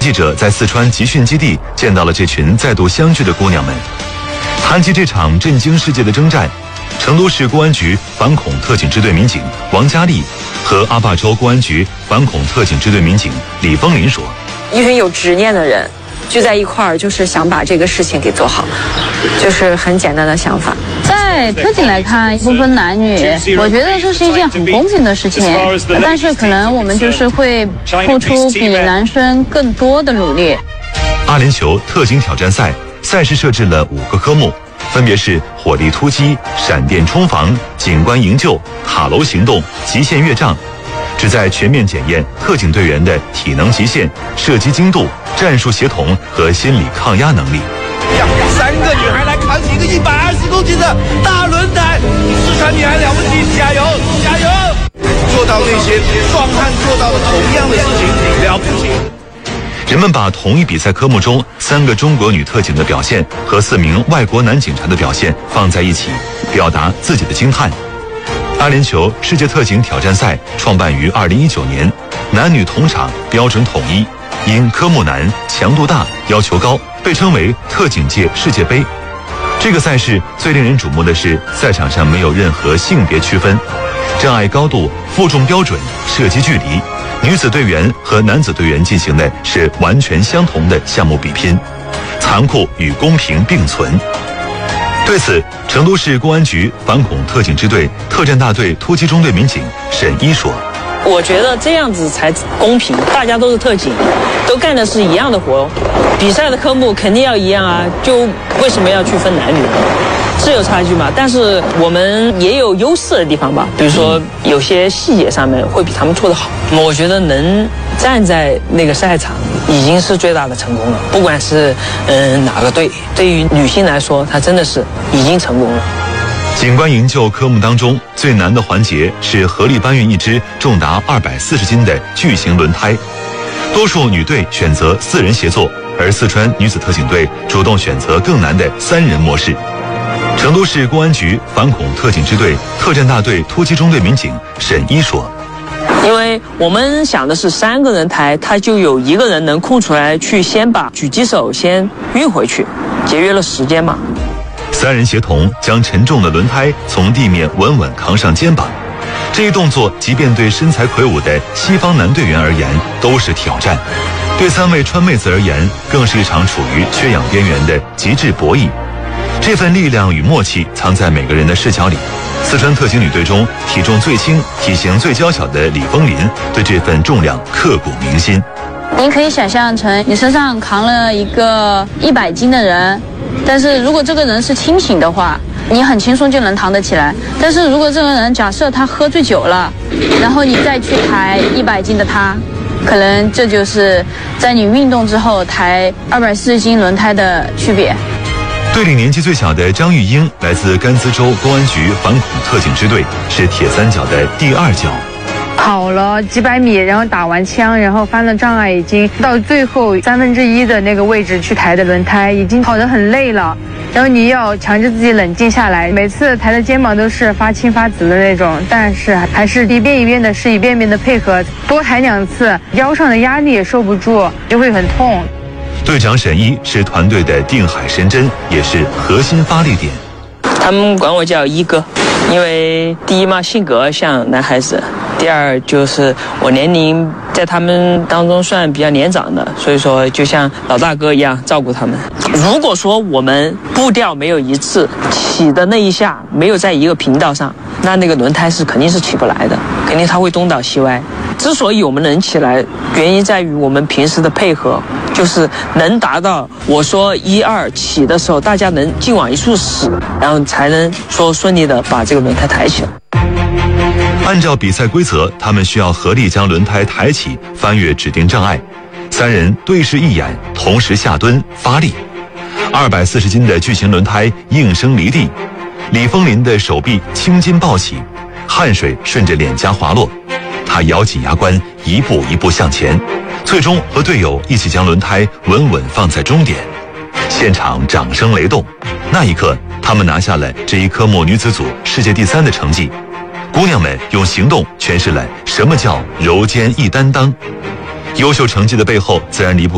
记者在四川集训基地见到了这群再度相聚的姑娘们。谈及这场震惊世界的征战，成都市公安局反恐特警支队民警王佳丽和阿坝州公安局反恐特警支队民警李风林说：“ 一群有执念的人聚在一块儿，就是想把这个事情给做好，就是很简单的想法。 在特警来看，不分男女，我觉得这是一件很公平的事情。但是可能我们就是会付出比男生更多的努力。” 阿联酋特警挑战赛赛事设置了5个科目，分别是火力突击、闪电冲防、警官营救、塔楼行动、极限越障，旨在全面检验特警队员的体能极限、射击精度、战术协同和心理抗压能力。 3个女孩来扛起一个120公斤的大轮胎，四川女孩了不起，加油加油！做到那些壮汉做到的同样的事情，了不起。 人们把同一比赛科目中3个中国女特警的表现和4名外国男警察的表现放在一起，表达自己的惊叹。阿联酋世界特警挑战赛创办于2019年，男女同场，标准统一，因科目难、强度大、要求高，被称为特警界世界杯。这个赛事最令人瞩目的是，赛场上没有任何性别区分，障碍高度、负重标准、射击距离，女子队员和男子队员进行的是完全相同的项目比拼，残酷与公平并存。对此，成都市公安局反恐特警支队特战大队突击中队民警沈一说：“ 我觉得这样子才公平，大家都是特警，都干的是一样的活，比赛的科目肯定要一样啊，就为什么要去分男女？是有差距嘛，但是我们也有优势的地方吧，比如说有些细节上面会比他们做得好。我觉得能站在那个赛场已经是最大的成功了，不管是哪个队，对于女性来说，她真的是已经成功了。” 警官营救科目当中最难的环节是合力搬运一只重达240斤的巨型轮胎，多数女队选择4人协作，而四川女子特警队主动选择更难的3人模式。成都市公安局反恐特警支队特战大队突击中队民警沈一说：“ 因为我们想的是3个人抬，他就有1个人能空出来去先把狙击手先运回去，节约了时间嘛。 ”3人协同将沉重的轮胎从地面稳稳扛上肩膀，这一动作即便对身材魁梧的西方男队员而言都是挑战，对3位川妹子而言更是一场处于缺氧边缘的极致博弈。这份力量与默契藏在每个人的视角里。四川特警女队中体重最轻、体型最娇小的李风林对这份重量刻骨铭心。 您可以想象成你身上扛了一个100斤的人，但是如果这个人是清醒的话，你很轻松就能扛得起来。但是如果这个人假设他喝醉酒了，然后你再去抬100斤的他，可能这就是在你运动之后抬240斤轮胎的区别。 队里年纪最小的张玉英来自甘孜州公安局反恐特警支队，是铁三角的第2角。 跑了几百米，然后打完枪，然后翻了障碍，已经到最后1/3的那个位置去抬的轮胎，已经跑得很累了。然后你要强制自己冷静下来，每次抬的肩膀都是发青发紫的那种，但是还是一遍一遍的试，一遍遍的配合，多抬2次，腰上的压力也受不住，就会很痛。 队长沈一是团队的定海神针，也是核心发力点。 他们管我叫一哥，因为第一嘛性格像男孩子，第二就是我年龄在他们当中算比较年长的，所以说就像老大哥一样照顾他们。如果说我们步调没有一致，起的那一下没有在一个频道上，那个轮胎是肯定是起不来的，肯定它会东倒西歪。之所以我们能起来，原因在于我们平时的配合，就是能达到我说1、2起的时候，大家能劲往一处使，然后才能说顺利的把这个轮胎抬起来。 按照比赛规则，他们需要合力将轮胎抬起，翻越指定障碍。3人对视一眼，同时下蹲发力。240斤的巨型轮胎应声离地，李风林的手臂青筋暴起，汗水顺着脸颊滑落。他咬紧牙关，一步一步向前，最终和队友一起将轮胎稳稳放在终点。现场掌声雷动，那一刻，他们拿下了这一科目女子组世界第3的成绩。姑娘们用行动诠释了什么叫柔肩一担当。优秀成绩的背后，自然离不